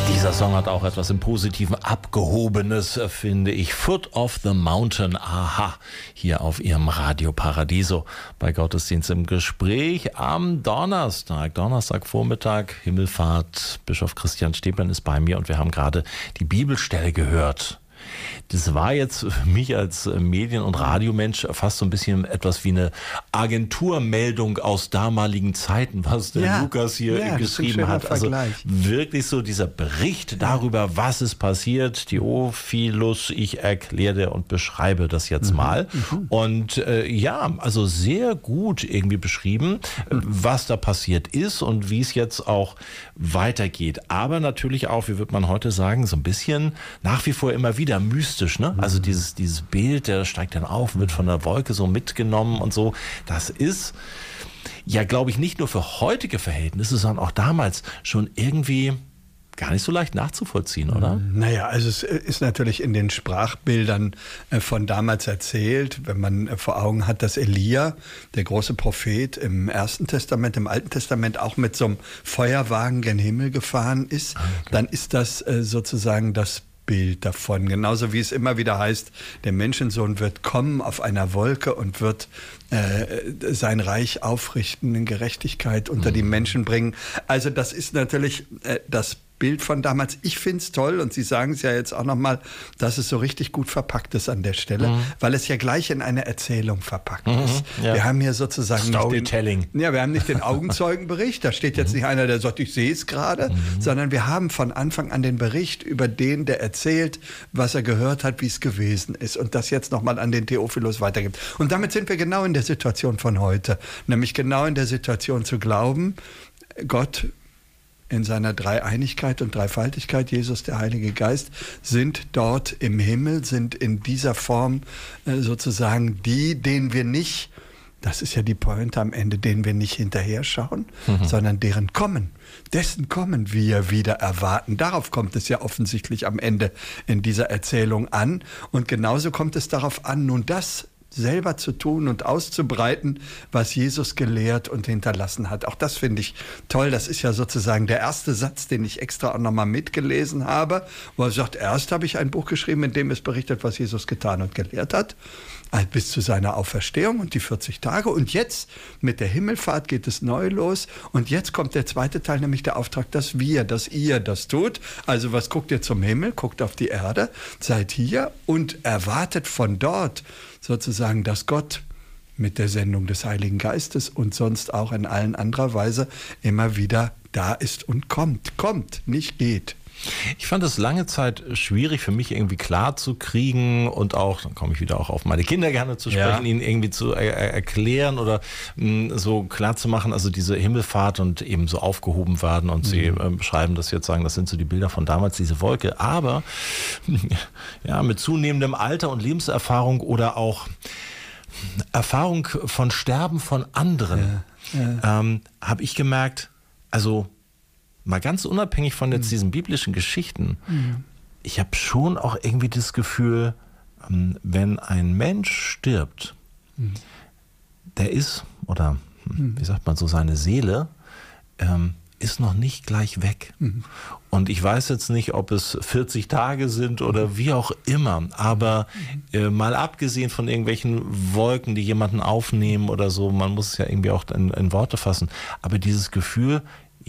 Dieser Song hat auch etwas im Positiven Abgehobenes, finde ich. Foot of the Mountain, aha, hier auf Ihrem Radio Paradiso bei Gottesdienst im Gespräch am Donnerstagvormittag, Himmelfahrt. Bischof Christian Stephan ist bei mir und wir haben gerade die Bibelstelle gehört. Das war jetzt für mich als Medien- und Radiomensch fast so ein bisschen etwas wie eine Agenturmeldung aus damaligen Zeiten, was der Lukas hier geschrieben hat. Also wirklich so dieser Bericht darüber, was ist passiert. Theophilus, ich erkläre und beschreibe das jetzt mal. Und also sehr gut irgendwie beschrieben, was da passiert ist und wie es jetzt auch weitergeht. Aber natürlich auch, wie wird man heute sagen, so ein bisschen nach wie vor immer wieder mystisch, ne? Also dieses Bild, der steigt dann auf, wird von der Wolke so mitgenommen und so. Das ist ja, glaube ich, nicht nur für heutige Verhältnisse, sondern auch damals schon irgendwie gar nicht so leicht nachzuvollziehen, oder? Naja, also es ist natürlich in den Sprachbildern von damals erzählt, wenn man vor Augen hat, dass Elia, der große Prophet im Alten Testament auch mit so einem Feuerwagen gen Himmel gefahren ist, dann ist das sozusagen das Bild davon. Genauso wie es immer wieder heißt, der Menschensohn wird kommen auf einer Wolke und wird sein Reich aufrichten, in Gerechtigkeit unter die Menschen bringen. Also das ist natürlich das Bild von damals. Ich finde es toll und Sie sagen es ja jetzt auch nochmal, dass es so richtig gut verpackt ist an der Stelle, weil es ja gleich in eine Erzählung verpackt ist. Ja. Wir haben hier sozusagen Storytelling. wir haben nicht den Augenzeugenbericht, da steht jetzt nicht einer, der sagt, ich sehe es gerade, sondern wir haben von Anfang an den Bericht über den, der erzählt, was er gehört hat, wie es gewesen ist und das jetzt nochmal an den Theophilus weitergibt. Und damit sind wir genau in der Situation von heute, nämlich genau in der Situation zu glauben, Gott in seiner Dreieinigkeit und Dreifaltigkeit, Jesus, der Heilige Geist, sind dort im Himmel, sind in dieser Form sozusagen die, denen wir nicht, das ist ja die Pointe am Ende, denen wir nicht hinterher schauen, sondern dessen Kommen wir wieder erwarten. Darauf kommt es ja offensichtlich am Ende in dieser Erzählung an. Und genauso kommt es darauf an, nun das selber zu tun und auszubreiten, was Jesus gelehrt und hinterlassen hat. Auch das finde ich toll. Das ist ja sozusagen der erste Satz, den ich extra auch nochmal mitgelesen habe, wo er sagt, erst habe ich ein Buch geschrieben, in dem es berichtet, was Jesus getan und gelehrt hat, bis zu seiner Auferstehung und die 40 Tage. Und jetzt mit der Himmelfahrt geht es neu los. Und jetzt kommt der zweite Teil, nämlich der Auftrag, dass ihr das tut. Also was guckt ihr zum Himmel? Guckt auf die Erde, seid hier und erwartet von dort sozusagen, dass Gott mit der Sendung des Heiligen Geistes und sonst auch in allen anderer Weise immer wieder da ist und kommt, nicht geht. Ich fand es lange Zeit schwierig für mich irgendwie klar zu kriegen und auch, dann komme ich wieder auch auf meine Kinder gerne zu sprechen, ihnen irgendwie zu erklären oder so klar zu machen, also diese Himmelfahrt und eben so aufgehoben werden und sie beschreiben das jetzt, sagen, das sind so die Bilder von damals, diese Wolke, aber ja, mit zunehmendem Alter und Lebenserfahrung oder auch Erfahrung von Sterben von anderen, habe ich gemerkt, also mal ganz unabhängig von jetzt diesen biblischen Geschichten, ich habe schon auch irgendwie das Gefühl, wenn ein Mensch stirbt, der ist, oder wie sagt man so, seine Seele ist noch nicht gleich weg. Und ich weiß jetzt nicht, ob es 40 Tage sind oder wie auch immer, aber mal abgesehen von irgendwelchen Wolken, die jemanden aufnehmen oder so, man muss es ja irgendwie auch in Worte fassen, aber dieses Gefühl,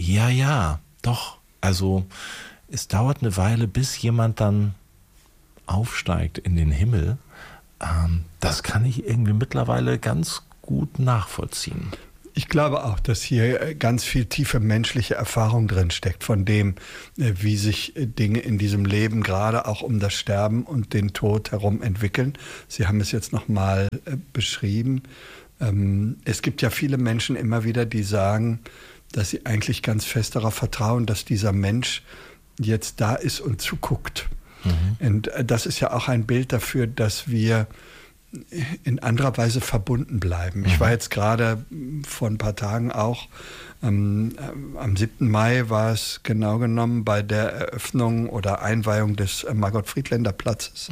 doch, also es dauert eine Weile, bis jemand dann aufsteigt in den Himmel. Das kann ich irgendwie mittlerweile ganz gut nachvollziehen. Ich glaube auch, dass hier ganz viel tiefe menschliche Erfahrung drin steckt, von dem, wie sich Dinge in diesem Leben gerade auch um das Sterben und den Tod herum entwickeln. Sie haben es jetzt nochmal beschrieben. Es gibt ja viele Menschen immer wieder, die sagen, dass sie eigentlich ganz fest darauf vertrauen, dass dieser Mensch jetzt da ist und zuguckt. Und das ist ja auch ein Bild dafür, dass wir in anderer Weise verbunden bleiben. Ich war jetzt gerade vor ein paar Tagen auch Am 7. Mai war es genau genommen bei der Eröffnung oder Einweihung des Margot-Friedländer-Platzes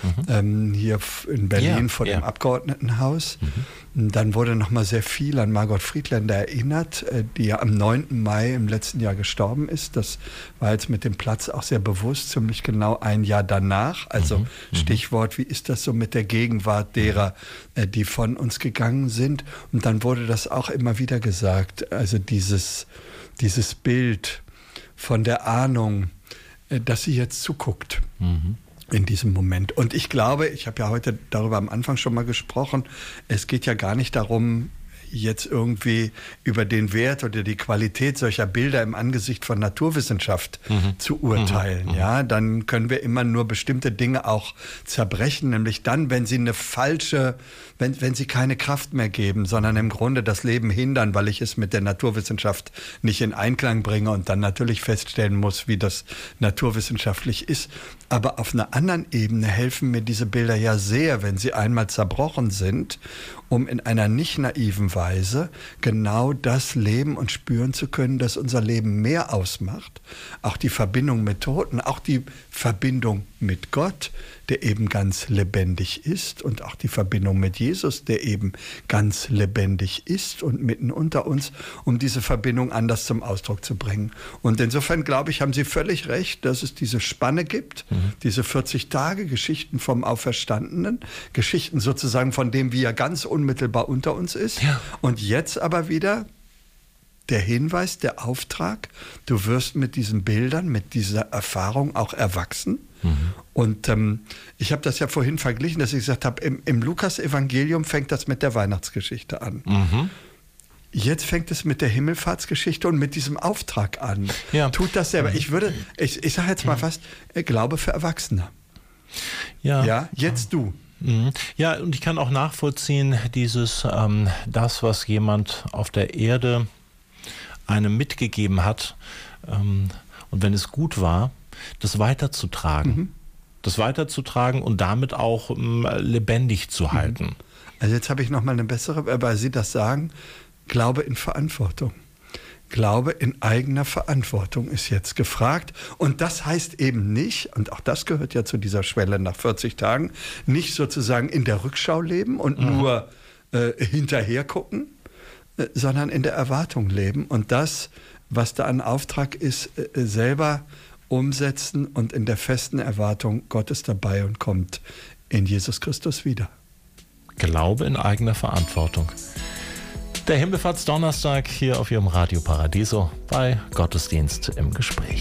hier in Berlin vor dem Abgeordnetenhaus. Dann wurde nochmal sehr viel an Margot Friedländer erinnert, die ja am 9. Mai im letzten Jahr gestorben ist. Das war jetzt mit dem Platz auch sehr bewusst, ziemlich genau ein Jahr danach. Also Stichwort, wie ist das so mit der Gegenwart derer, die von uns gegangen sind? Und dann wurde das auch immer wieder gesagt, also dieses Bild von der Ahnung, dass sie jetzt zuguckt. In diesem Moment. Und ich glaube, ich habe ja heute darüber am Anfang schon mal gesprochen, es geht ja gar nicht darum, jetzt irgendwie über den Wert oder die Qualität solcher Bilder im Angesicht von Naturwissenschaft zu urteilen. Ja, dann können wir immer nur bestimmte Dinge auch zerbrechen, nämlich dann, wenn sie eine falsche, wenn sie keine Kraft mehr geben, sondern im Grunde das Leben hindern, weil ich es mit der Naturwissenschaft nicht in Einklang bringe und dann natürlich feststellen muss, wie das naturwissenschaftlich ist. Aber auf einer anderen Ebene helfen mir diese Bilder ja sehr, wenn sie einmal zerbrochen sind, um in einer nicht naiven Weise genau das leben und spüren zu können, das unser Leben mehr ausmacht. Auch die Verbindung mit Toten, auch die Verbindung mit Gott, der eben ganz lebendig ist, und auch die Verbindung mit Jesus, der eben ganz lebendig ist und mitten unter uns, um diese Verbindung anders zum Ausdruck zu bringen. Und insofern, glaube ich, haben Sie völlig recht, dass es diese Spanne gibt, diese 40 Tage Geschichten vom Auferstandenen, Geschichten sozusagen von dem, wie er ganz unmittelbar unter uns ist. Ja. Und jetzt aber wieder der Hinweis, der Auftrag, du wirst mit diesen Bildern, mit dieser Erfahrung auch erwachsen. Und ich habe das ja vorhin verglichen, dass ich gesagt habe, im Lukas-Evangelium fängt das mit der Weihnachtsgeschichte an. Jetzt fängt es mit der Himmelfahrtsgeschichte und mit diesem Auftrag an. Ja. Tut das selber. Ich sage jetzt mal fast, Glaube für Erwachsene. Ja, jetzt du. Ja, und ich kann auch nachvollziehen, das, was jemand auf der Erde einem mitgegeben hat, und wenn es gut war, das weiterzutragen. Das weiterzutragen und damit auch lebendig zu halten. Also jetzt habe ich noch mal eine bessere, weil Sie das sagen, Glaube in Verantwortung. Glaube in eigener Verantwortung ist jetzt gefragt. Und das heißt eben nicht, und auch das gehört ja zu dieser Schwelle nach 40 Tagen, nicht sozusagen in der Rückschau leben und nur hinterher gucken, sondern in der Erwartung leben. Und das, was da ein Auftrag ist, selber umsetzen und in der festen Erwartung, Gott ist dabei und kommt in Jesus Christus wieder. Glaube in eigener Verantwortung. Der Himmelfahrtsdonnerstag hier auf Ihrem Radio Paradiso bei Gottesdienst im Gespräch.